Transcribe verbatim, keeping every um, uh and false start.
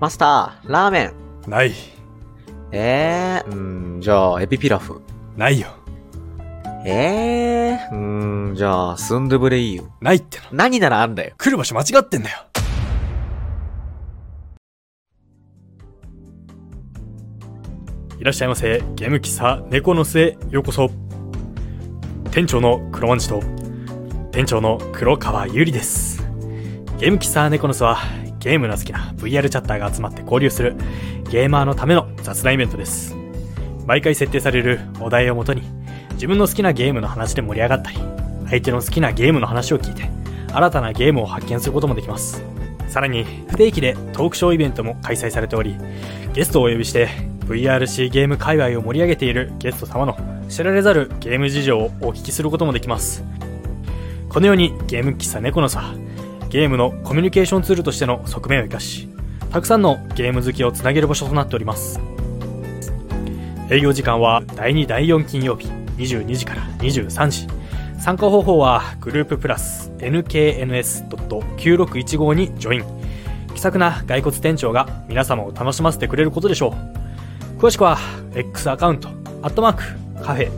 マスター、ラーメン。 ない。 えー、うーん、じゃあ、エビピラフ。 ないよ。 えー、うーん、じゃあ、スンドゥブレイユ。 ないっての。 何ならあんだよ。 来る場所間違ってんだよ。いらっしゃいませ。ゲーム喫茶猫の巣へようこそ。店長の黒まんじと店長の黒川ゆりです。ゲーム喫茶猫の巣はゲームの好きな ブイアール チャッターが集まって交流するゲーマーのための雑談イベントです。毎回設定されるお題をもとに自分の好きなゲームの話で盛り上がったり、相手の好きなゲームの話を聞いて新たなゲームを発見することもできます。さらに不定期でトークショーイベントも開催されており、ゲストをお呼びして ブイアールシー ゲーム界隈を盛り上げているゲスト様の知られざるゲーム事情をお聞きすることもできます。このようにゲーム喫茶猫の巣はゲームのコミュニケーションツールとしての側面を生かし、たくさんのゲーム好きをつなげる場所となっております。営業時間はだいにだいよん金曜日にじゅうにじからにじゅうさんじ。参加方法はグループプラス エヌケーエヌエスドットきゅうろくいちご にジョイン。気さくな骸骨店長が皆様を楽しませてくれることでしょう。詳しくは X アカウントアットマークカフェ